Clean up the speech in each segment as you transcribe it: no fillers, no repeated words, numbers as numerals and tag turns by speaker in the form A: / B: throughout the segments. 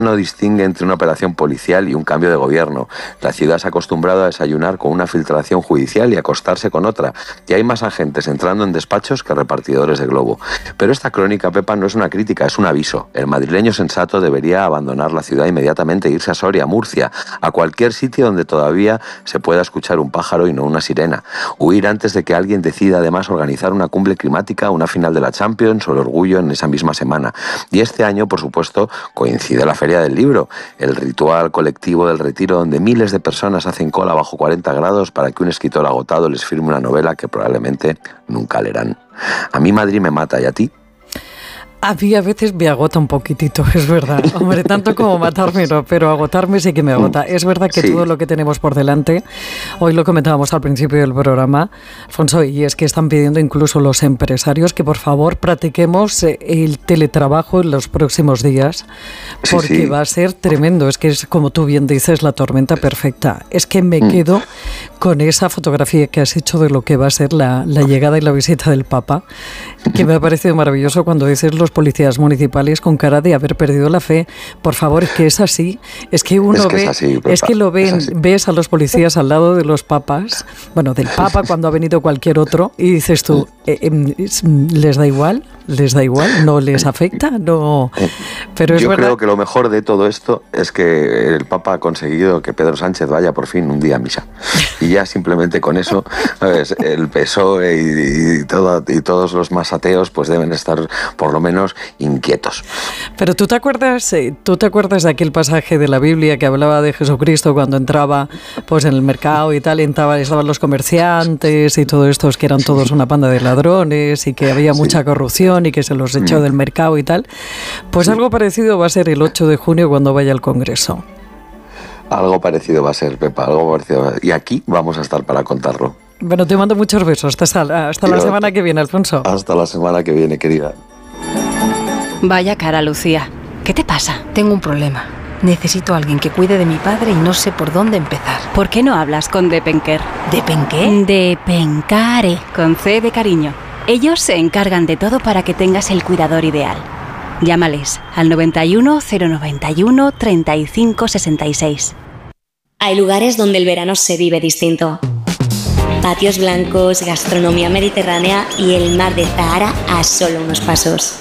A: no distingue entre una operación policial y un cambio de gobierno. La ciudad se ha acostumbrado a desayunar con una filtración judicial y acostarse con otra. Y hay más agentes entrando en despachos que repartidores de globo. Pero esta crónica, Pepa, no es una crítica, es un aviso. El madrileño sensato debería abandonar la ciudad inmediatamente e irse a Soria, Murcia, a cualquier sitio donde todavía se pueda escuchar un pájaro y no una sirena. Huir antes de que alguien decida además organizar una cumbre climática, una final de la Champions o el Orgullo en esa misma semana. Y este año, por supuesto, coincide la Feria del Libro, el ritual colectivo del retiro donde miles de personas hacen cola bajo 40 grados para que un escritor agotado les firme una novela que probablemente nunca leerán. A mí Madrid me mata, ¿y a ti?
B: A mí a veces me agota un poquitito, es verdad. Hombre, tanto como matarme no, pero agotarme sí que me agota. Es verdad que sí. Todo lo que tenemos por delante, hoy lo comentábamos al principio del programa, Alfonso, y es que están pidiendo incluso los empresarios que por favor practiquemos el teletrabajo en los próximos días, porque va a ser tremendo. Es que es, como tú bien dices, la tormenta perfecta. Es que me quedo con esa fotografía que has hecho de lo que va a ser la llegada y la visita del Papa, que me ha parecido maravilloso cuando dices los policías municipales con cara de haber perdido la fe. Por favor, es que es así. Es que uno ve, es que lo ven, ves a los policías al lado de los papas, bueno, del Papa cuando ha venido cualquier otro, y dices tú, ¿les da igual? ¿Les da igual? ¿No les afecta? No. Pero es
A: Yo
B: verdad.
A: Creo que lo mejor de todo esto es que el Papa ha conseguido que Pedro Sánchez vaya por fin un día a misa. Y ya simplemente con eso, ¿sabes? El PSOE y todos los más ateos pues deben estar por lo menos inquietos.
B: Pero ¿tú te acuerdas de aquel pasaje de la Biblia que hablaba de Jesucristo cuando entraba pues en el mercado y tal, y estaban los comerciantes y todos estos que eran todos una panda de ladrones y que había mucha corrupción y que se los echó del mercado y tal? Pues algo parecido va a ser el 8 de junio cuando vaya al Congreso.
A: Algo parecido va a ser, Pepa, algo parecido. Y aquí vamos a estar para contarlo.
B: Bueno, te mando muchos besos. Hasta la semana que viene, Alfonso.
A: Hasta la semana que viene, querida.
C: Vaya cara, Lucía. ¿Qué te pasa?
D: Tengo un problema. Necesito a alguien que cuide de mi padre y no sé por dónde empezar.
C: ¿Por qué no hablas con Depenker?
D: ¿Depenqué?
C: Depencare, con C de cariño. Ellos se encargan de todo para que tengas el cuidador ideal. Llámales al 91 091 35 66.
E: Hay lugares donde el verano se vive distinto. Patios blancos, gastronomía mediterránea y el mar de Zahara a solo unos pasos.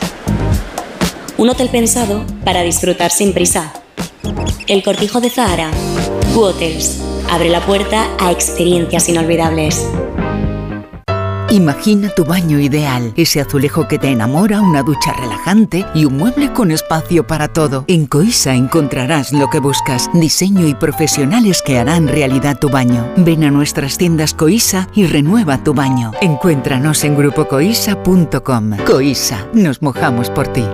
E: Un hotel pensado para disfrutar sin prisa. El Cortijo de Zahara. Q-Hotels. Abre la puerta a experiencias inolvidables.
F: Imagina tu baño ideal, ese azulejo que te enamora, una ducha relajante y un mueble con espacio para todo. En Coisa encontrarás lo que buscas, diseño y profesionales que harán realidad tu baño. Ven a nuestras tiendas Coisa y renueva tu baño. Encuéntranos en grupocoisa.com. Coisa, nos mojamos por ti.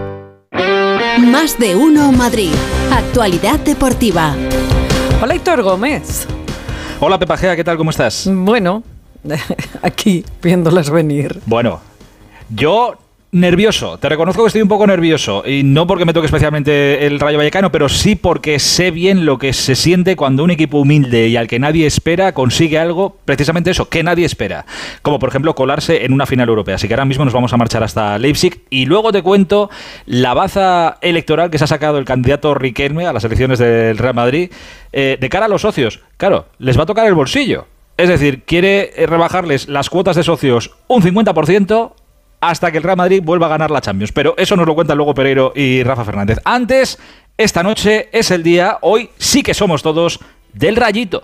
G: Más de uno Madrid. Actualidad deportiva.
B: Hola, Héctor Gómez.
H: Hola, Pepa Gea, ¿qué tal? ¿Cómo estás?
B: Bueno, aquí, viéndolas venir.
H: Bueno, yo nervioso, te reconozco que estoy un poco nervioso, y no porque me toque especialmente el Rayo Vallecano, pero sí porque sé bien lo que se siente cuando un equipo humilde y al que nadie espera consigue algo, precisamente eso, que nadie espera, como por ejemplo colarse en una final europea. Así que ahora mismo nos vamos a marchar hasta Leipzig y luego te cuento la baza electoral que se ha sacado el candidato Riquelme a las elecciones del Real Madrid de cara a los socios. Claro, les va a tocar el bolsillo. Es decir, quiere rebajarles las cuotas de socios un 50% hasta que el Real Madrid vuelva a ganar la Champions. Pero eso nos lo cuentan luego Pereiro y Rafa Fernández. Antes, esta noche es el día, hoy sí que somos todos, del Rayito.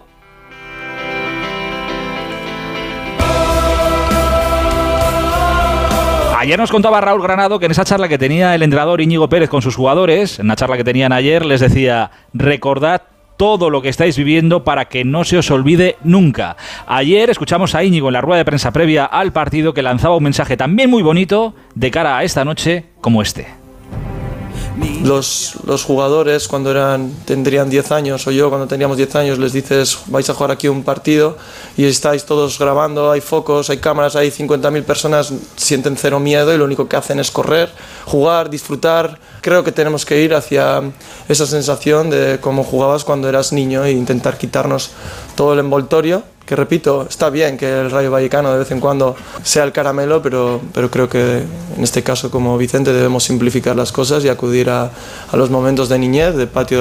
H: Ayer nos contaba Raúl Granado que en esa charla que tenía el entrenador Íñigo Pérez con sus jugadores, en la charla que tenían ayer, les decía, recordad todo lo que estáis viviendo para que no se os olvide nunca. Ayer escuchamos a Íñigo en la rueda de prensa previa al partido que lanzaba un mensaje también muy bonito de cara a esta noche como este.
I: Los jugadores cuando tendrían 10 años o yo cuando teníamos 10 años les dices vais a jugar aquí un partido y estáis todos grabando, hay focos, hay cámaras, hay 50.000 personas, sienten cero miedo y lo único que hacen es correr, jugar, disfrutar. Creo que tenemos que ir hacia esa sensación de cómo jugabas cuando eras niño e intentar quitarnos todo el envoltorio que repito, está bien que el Rayo Vallecano de vez en cuando sea el caramelo, pero creo que en este caso como Vicente debemos simplificar las cosas y acudir a los momentos de niñez, de patio